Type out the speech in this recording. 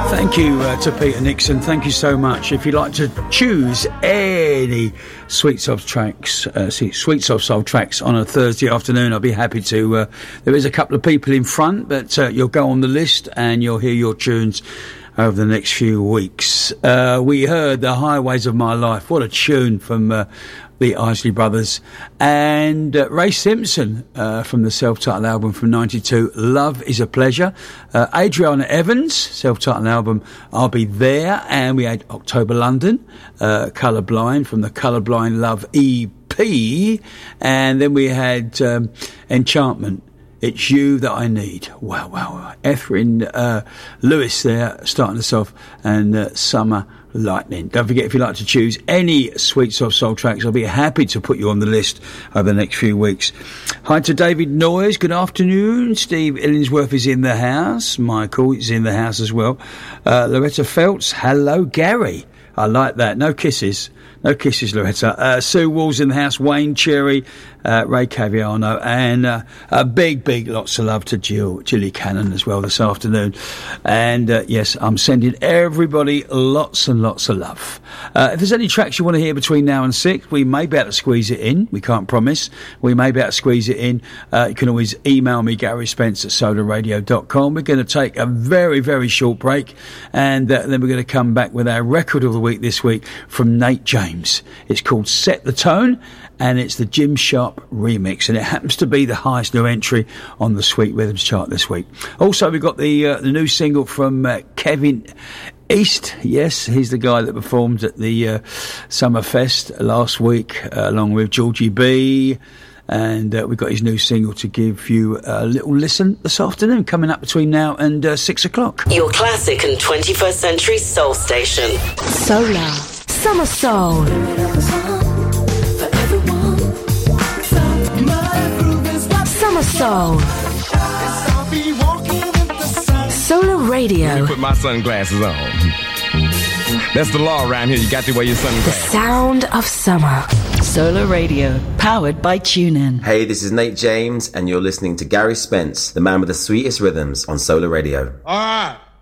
Thank you to Peter Nixon. Thank you so much. If you'd like to choose any Sweet Soft tracks, Sweet Soft Soul tracks on a Thursday afternoon, I'll be happy to. There is a couple of people in front, but you'll go on the list and you'll hear your tunes over the next few weeks. We heard The Highways of My Life. What a tune from the Isley Brothers. And Ray Simpson from the self-titled album from 92, Love is a Pleasure. Adriana Evans, self-titled album, I'll Be There. And we had October London, Colourblind from the Colourblind Love EP. And then we had Enchantment, It's You That I Need. Wow. Ephraim Lewis there, starting us off, and Summer Lightning. Don't forget, if you'd like to choose any Sweet Soft Soul tracks, I'll be happy to put you on the list over the next few weeks. Hi to David Noyes, good afternoon. Steve Illingsworth is in the house. Michael is in the house as well. Loretta Feltz, hello Gary. I like that. No kisses, Loretta. Sue Wall's in the house. Wayne Cherry, Ray Caviano, and a big lots of love to Jilly Cannon as well this afternoon. And yes, I'm sending everybody lots and lots of love. If there's any tracks you want to hear between now and 6, we may be able to squeeze it in. We can't promise. We may be able to squeeze it in. You can always email me, Gary Spence at solarradio.com. We're going to take a very short break, and then we're going to come back with our record of the week this week from Nate James. It's called Set the Tone, and it's the Jim Sharp remix, and it happens to be the highest new entry on the Sweet Rhythms chart this week. Also, we've got the new single from Kevin East. Yes, he's the guy that performed at the Summerfest last week, along with Georgie B. And we've got his new single to give you a little listen this afternoon, coming up between now and 6 o'clock. Your classic and 21st century soul station. Solar Summer Soul. Summer Soul. Solar Radio. Put my sunglasses on. That's the law around here. You got to wear your sunglasses. The sound of summer. Solar Radio, powered by TuneIn. Hey, this is Nate James, and you're listening to Gary Spence, the man with the sweetest rhythms on Solar Radio. All right.